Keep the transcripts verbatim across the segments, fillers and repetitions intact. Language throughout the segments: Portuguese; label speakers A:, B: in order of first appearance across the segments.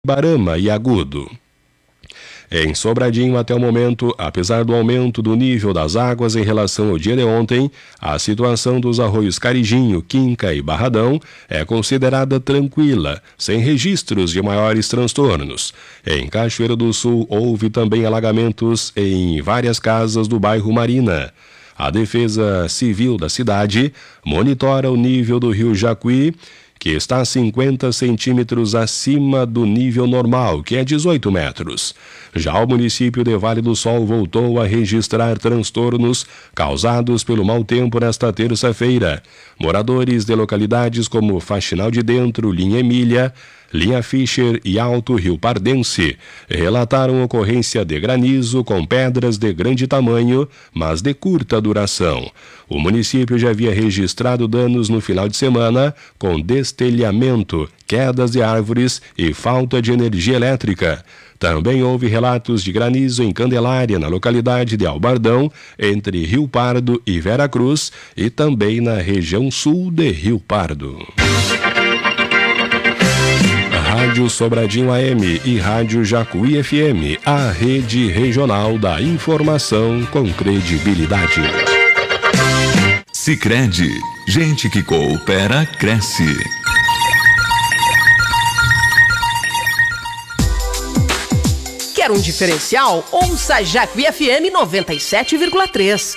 A: Barama e Agudo. Em Sobradinho, até o momento, apesar do aumento do nível das águas em relação ao dia de ontem, a situação dos arroios Carijinho, Quinca e Barradão é considerada tranquila, sem registros de maiores transtornos. Em Cachoeira do Sul, houve também alagamentos em várias casas do bairro Marina. A Defesa Civil da cidade monitora o nível do rio Jacuí, que está cinquenta centímetros acima do nível normal, que é dezoito metros. Já o município de Vale do Sol voltou a registrar transtornos causados pelo mau tempo nesta terça-feira. Moradores de localidades como Faxinal de Dentro, Linha Emília, Linha Fischer e Alto Rio Pardense relataram ocorrência de granizo com pedras de grande tamanho, mas de curta duração. O município já havia registrado danos no final de semana com destelhamento, quedas de árvores e falta de energia elétrica. Também houve relatos de granizo em Candelária, na localidade de Albardão, entre Rio Pardo e Vera Cruz, e também na região sul de Rio Pardo. Rádio Sobradinho A M e Rádio Jacuí F M, a rede regional da informação com credibilidade.
B: Sicredi, gente que coopera, cresce.
C: Quer um diferencial? Ouça Jacuí F M noventa e sete vírgula três.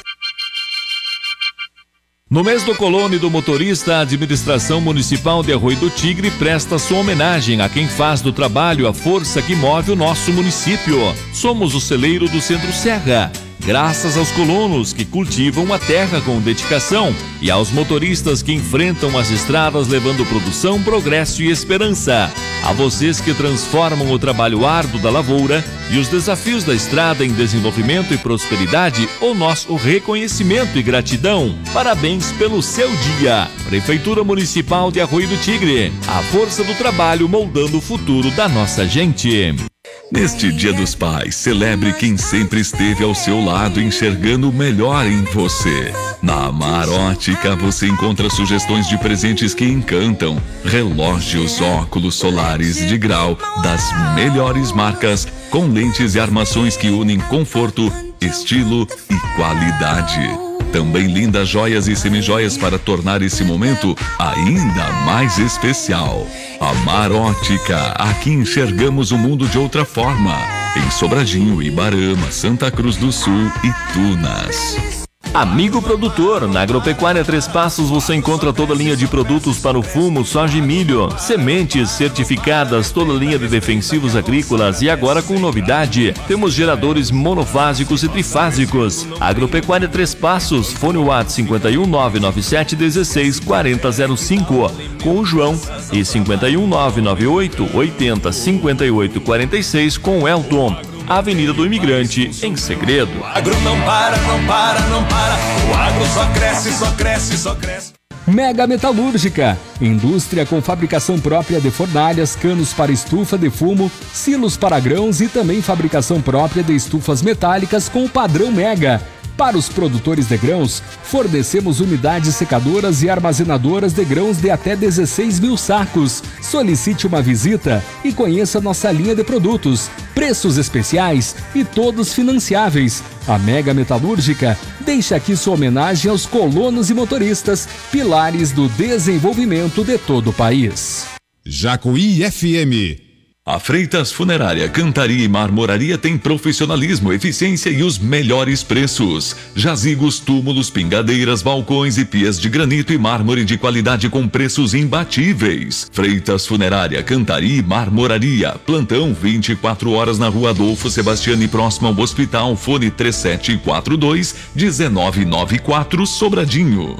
D: No mês do colono e do motorista, a administração municipal de Arroio do Tigre presta sua homenagem a quem faz do trabalho a força que move o nosso município. Somos o celeiro do Centro Serra. Graças aos colonos que cultivam a terra com dedicação e aos motoristas que enfrentam as estradas levando produção, progresso e esperança. A vocês que transformam o trabalho árduo da lavoura e os desafios da estrada em desenvolvimento e prosperidade, o nosso reconhecimento e gratidão. Parabéns pelo seu dia. Prefeitura Municipal de Arroio do Tigre. A força do trabalho moldando o futuro da nossa gente.
B: Neste Dia dos Pais, celebre quem sempre esteve ao seu lado, enxergando o melhor em você. Na Amar Ótica você encontra sugestões de presentes que encantam. Relógios, óculos solares de grau das melhores marcas, com lentes e armações que unem conforto, estilo e qualidade. Também lindas joias e semijoias para tornar esse momento ainda mais especial. Amar Ótica, aqui enxergamos o mundo de outra forma. Em Sobradinho, Ibarama, Santa Cruz do Sul e Tunas.
D: Amigo produtor, na Agropecuária Três Passos você encontra toda a linha de produtos para o fumo, soja e milho, sementes certificadas, toda a linha de defensivos agrícolas e agora com novidade, temos geradores monofásicos e trifásicos. Agropecuária Três Passos, fone WhatsApp cinquenta e um, nove nove sete, dezesseis, quarenta zero cinco com o João e cinquenta e um, nove nove oito, oitenta, cinquenta e oito, quarenta e seis com o Elton. Avenida do Imigrante, em Segredo.
E: O agro não para, não para, não para. O agro só cresce, só cresce, só cresce.
F: Mega Metalúrgica, indústria com fabricação própria de fornalhas, canos para estufa de fumo, silos para grãos e também fabricação própria de estufas metálicas com o padrão Mega. Para os produtores de grãos, fornecemos unidades secadoras e armazenadoras de grãos de até dezesseis mil sacos. Solicite uma visita e conheça nossa linha de produtos, preços especiais e todos financiáveis. A Mega Metalúrgica deixa aqui sua homenagem aos colonos e motoristas, pilares do desenvolvimento de todo o país.
G: Jacuí F M.
B: A Freitas Funerária, Cantaria e Marmoraria tem profissionalismo, eficiência e os melhores preços. Jazigos, túmulos, pingadeiras, balcões e pias de granito e mármore de qualidade com preços imbatíveis. Freitas Funerária, Cantaria e Marmoraria. Plantão vinte e quatro horas na Rua Adolfo Sebastiani, próximo ao hospital. Fone três sete quatro dois, um nove nove quatro, Sobradinho.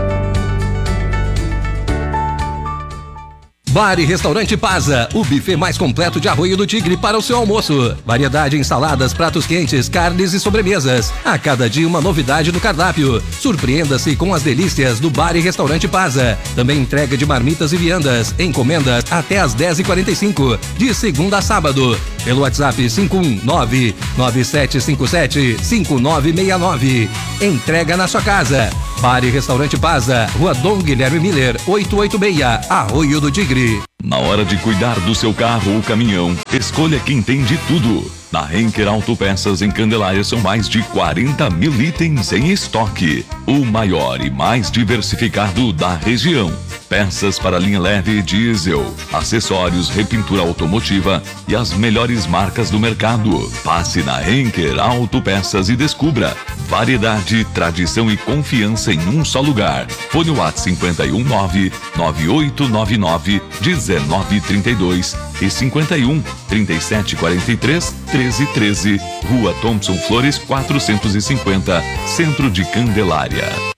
H: Bar e Restaurante Paza, o buffet mais completo de Arroio do Tigre para o seu almoço. Variedade em saladas, pratos quentes, carnes e sobremesas. A cada dia uma novidade no cardápio. Surpreenda-se com as delícias do Bar e Restaurante Paza. Também entrega de marmitas e viandas. Encomendas até às dez e quarenta e cinco, de segunda a sábado. Pelo WhatsApp cinco um nove, nove sete cinco sete, cinco nove seis nove. Entrega na sua casa. Bar e Restaurante Paza, Rua Dom Guilherme Miller, oitocentos e oitenta e seis, Arroio do Tigre.
B: Na hora de cuidar do seu carro ou caminhão, escolha quem tem de tudo. Na Henker Autopeças em Candelária são mais de quarenta mil itens em estoque. O maior e mais diversificado da região. Peças para linha leve e diesel, acessórios, repintura automotiva e as melhores marcas do mercado. Passe na Henker Autopeças e descubra variedade, tradição e confiança em um só lugar. Fone WhatsApp cinco um nove, nove oito nove nove, um nove três dois e cinco um, trinta e sete quarenta e três, treze treze. Rua Thompson Flores quatrocentos e cinquenta, Centro de Candelária.